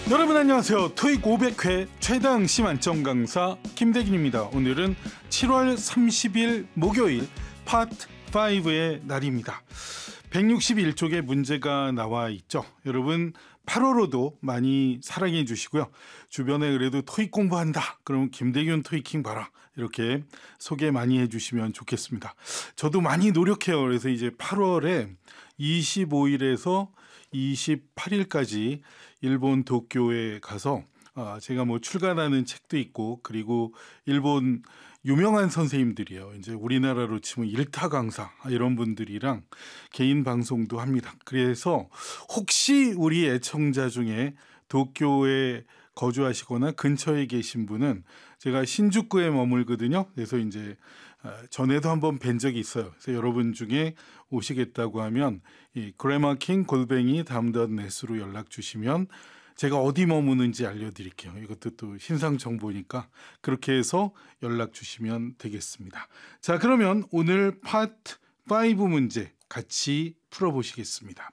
여러분 안녕하세요. 토익 500회 최당 시만점 강사 김대균입니다. 오늘은 7월 30일 목요일 파트 5의 날입니다. 161쪽의 문제가 나와 있죠. 여러분 8월호도 많이 사랑해 주시고요. 주변에 그래도 토익 공부한다. 그러면 김대균 토익킹 봐라. 이렇게 소개 많이 해주시면 좋겠습니다. 저도 많이 노력해요. 그래서 이제 8월에 25일에서 28일까지 일본 도쿄에 가서 제가 뭐 출간하는 책도 있고 그리고 일본 유명한 선생님들이요. 이제 우리나라로 치면 일타 강사 이런 분들이랑 개인 방송도 합니다. 그래서 혹시 우리 애청자 중에 도쿄에 거주하시거나 근처에 계신 분은 제가 신주쿠에 머물거든요. 그래서 이제 전에도 한번 뵌 적이 있어요. 그래서 여러분 중에 오시겠다고 하면 이 그래머킹 @담.net으로 연락 주시면 제가 어디 머무는지 알려드릴게요. 이것도 또 신상 정보니까 그렇게 해서 연락 주시면 되겠습니다. 자, 그러면 오늘 파트 5 문제 같이 풀어보시겠습니다.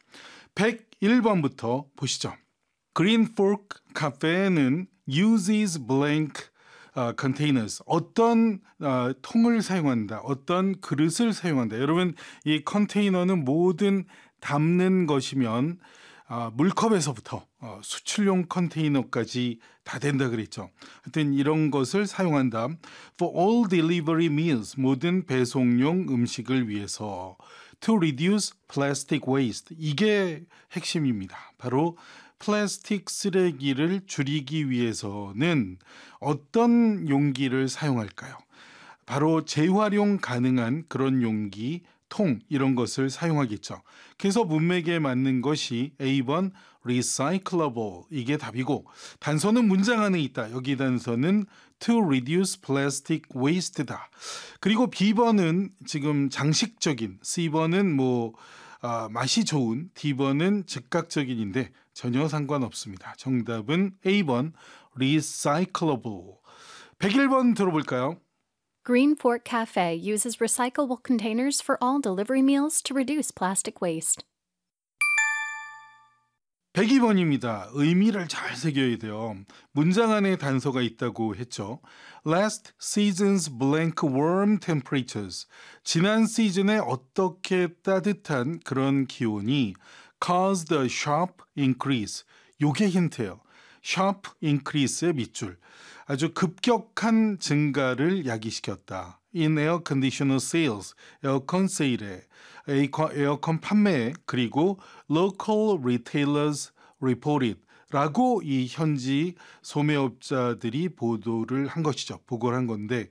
101번부터 보시죠. Green Fork 카페는 uses blank containers. 어떤 통을 사용한다. 어떤 그릇을 사용한다. 여러분 이 컨테이너는 모든 담는 것이면 물컵에서부터 수출용 컨테이너까지 다 된다 그랬죠. 하여튼 이런 것을 사용한다. For all delivery meals. 모든 배송용 음식을 위해서. To reduce plastic waste. 이게 핵심입니다. 바로 플라스틱 쓰레기를 줄이기 위해서는 어떤 용기를 사용할까요? 바로 재활용 가능한 그런 용기, 통 이런 것을 사용하겠죠. 그래서 문맥에 맞는 것이 A번 recyclable 이게 답이고 단서는 문장 안에 있다. 여기 단서는 to reduce plastic waste다. 그리고 B번은 지금 장식적인, C번은 맛이 좋은, D번은 즉각적인인데 전혀 상관없습니다. 정답은 A번 recyclable. 101번 들어볼까요? Green Fork Cafe uses recyclable containers for all delivery meals to reduce plastic waste. 102번입니다. 의미를 잘 새겨야 돼요. 문장 안에 단서가 있다고 했죠. Last season's blank warm temperatures. 지난 시즌에 어떻게 따뜻한 그런 기온이 caused a sharp increase. 요게 힌트예요. sharp increase의 밑줄. 아주 급격한 증가를 야기시켰다. In air conditioner sales, 에어컨 세일에, 에어컨 판매에, 그리고 local retailers reported 라고 이 현지 소매업자들이 보도를 한 것이죠. 보고를 한 건데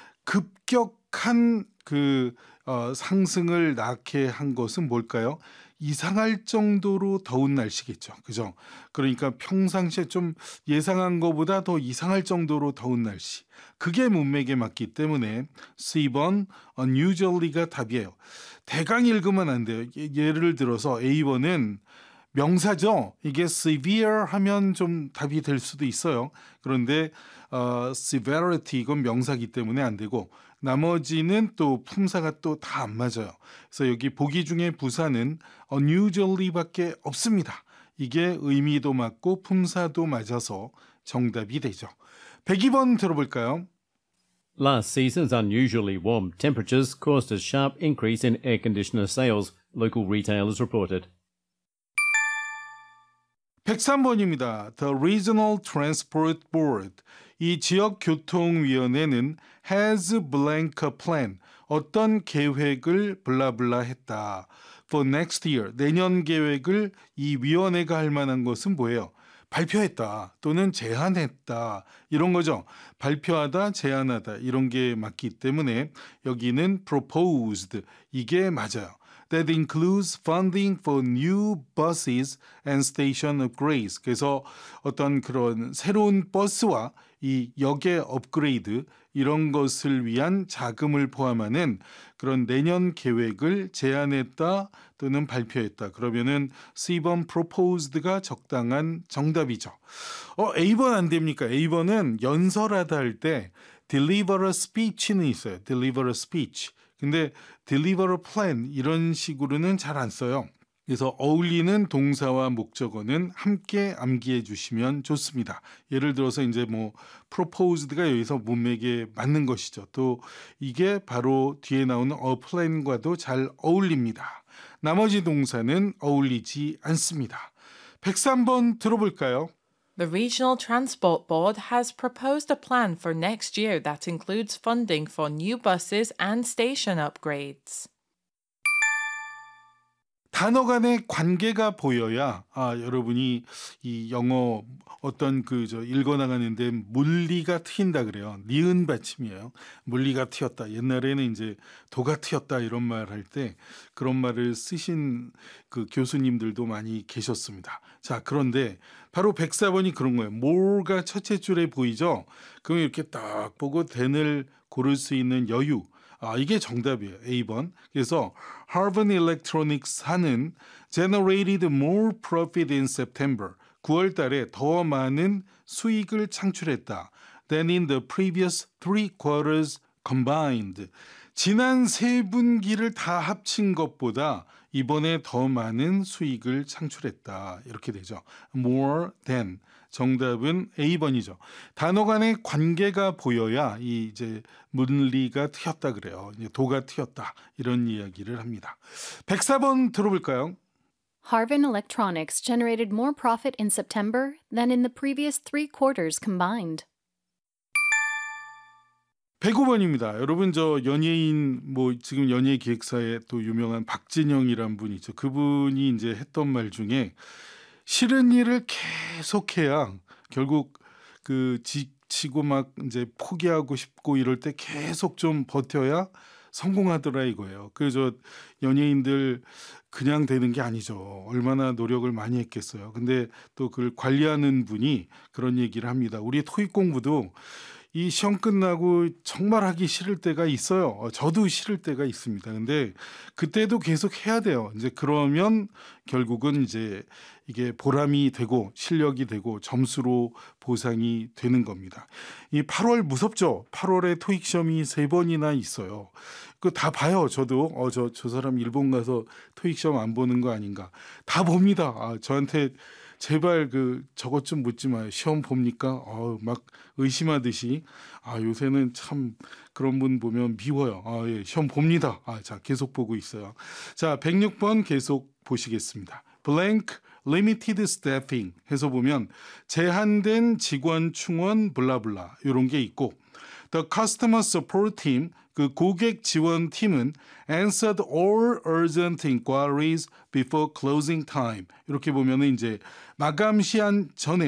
급격한 상승을 낳게 한 것은 뭘까요? 이상할 정도로 더운 날씨겠죠. 그죠? 그러니까 평상시에 좀 예상한 것보다 더 이상할 정도로 더운 날씨. 그게 문맥에 맞기 때문에 C번 unusually가 답이에요. 대강 읽으면 안 돼요. 예를 들어서 A번은 명사죠. 이게 severe 하면 좀 답이 될 수도 있어요. 그런데 severity 이건 명사기 때문에 안 되고 나머지는 또 품사가 또 다 안 맞아요. 그래서 여기 보기 중에 부사는 unusually밖에 없습니다. 이게 의미도 맞고 품사도 맞아서 정답이 되죠. 102번 들어볼까요? Last season's unusually warm temperatures caused a sharp increase in air conditioner sales, local retailers reported. 103번입니다. The Regional Transport Board. 이 지역교통위원회는 has blank plan. 어떤 계획을 블라블라 했다. For next year. 내년 계획을 이 위원회가 할 만한 것은 뭐예요? 발표했다 또는 제안했다 이런 거죠. 발표하다, 제안하다 이런 게 맞기 때문에 여기는 proposed 이게 맞아요. That includes funding for new buses and station upgrades. 그래서 어떤 그런 새로운 버스와 이 역의 업그레이드 이런 것을 위한 자금을 포함하는 그런 내년 계획을 제안했다 또는 발표했다. 그러면은 C번 proposed가 적당한 정답이죠. A번 안 됩니까? A번은 연설하다 할 때 deliver a speech는 있어요. deliver a speech. 근데 deliver a plan 이런 식으로는 잘 안 써요. 그래서 어울리는 동사와 목적어는 함께 암기해 주시면 좋습니다. 예를 들어서 이제 뭐 proposed가 여기서 문맥에 맞는 것이죠. 또 이게 바로 뒤에 나오는 a plan과도 잘 어울립니다. 나머지 동사는 어울리지 않습니다. 103번 들어볼까요? The Regional Transport Board has proposed a plan for next year that includes funding for new buses and station upgrades. 단어 간의 관계가 보여야 여러분이 이 영어 어떤 읽어나가는데 물리가 트인다 그래요. 니은 받침이에요. 물리가 트였다. 옛날에는 이제 도가 트였다 이런 말 할 때 그런 말을 쓰신 그 교수님들도 많이 계셨습니다. 자, 그런데 바로 104번이 그런 거예요. more가 첫째 줄에 보이죠? 그럼 이렇게 딱 보고 than을 고를 수 있는 여유. 이게 정답이에요. A번. 그래서 Harvard Electronics 하는 generated more profit in September. 9월 달에 더 많은 수익을 창출했다. than in the previous 3 quarters combined. 지난 3분기를 다 합친 것보다 이번에 더 많은 수익을 창출했다. 이렇게 되죠. more than. 정답은 A번이죠. 단어 간의 관계가 보여야 이제 문리가 트였다 그래요. 이제 도가 트였다. 이런 이야기를 합니다. 104번 들어볼까요? Harvard Electronics generated more profit in September than in the previous 3 quarters combined. 105번입니다. 여러분 연예인 지금 연예 기획사에 또 유명한 박진영이란 분이 있죠. 그분이 이제 했던 말 중에 싫은 일을 계속해야 결국 지치고 막 이제 포기하고 싶고 이럴 때 계속 좀 버텨야 성공하더라 이거예요. 그래서 연예인들 그냥 되는 게 아니죠. 얼마나 노력을 많이 했겠어요. 근데 또 그걸 관리하는 분이 그런 얘기를 합니다. 우리 토익 공부도 이 시험 끝나고 정말 하기 싫을 때가 있어요. 저도 싫을 때가 있습니다. 근데 그때도 계속 해야 돼요. 이제 그러면 결국은 이제 이게 보람이 되고 실력이 되고 점수로 보상이 되는 겁니다. 이 8월 무섭죠? 8월에 토익 시험이 3번이나 있어요. 그거 다 봐요. 저도 저 사람 일본 가서 토익 시험 안 보는 거 아닌가. 다 봅니다. 저한테 제발 저것 좀 묻지 마요. 시험 봅니까? 막 의심하듯이. 요새는 참 그런 분 보면 미워요. 예, 시험 봅니다. 자, 계속 보고 있어요. 자, 106번 계속 보시겠습니다. blank limited staffing 해서 보면 제한된 직원 충원 블라블라 이런 게 있고 the customer support team 고객 지원 팀은 answered all urgent inquiries before closing time. 이렇게 보면은 이제 마감 시간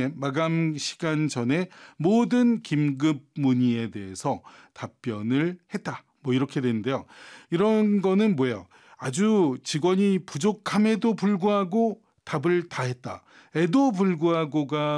전에 모든 긴급 문의에 대해서 답변을 했다. 이렇게 되는데요. 이런 거는 뭐예요? 아주 직원이 부족함에도 불구하고 답을 다 했다. 에도 불구하고가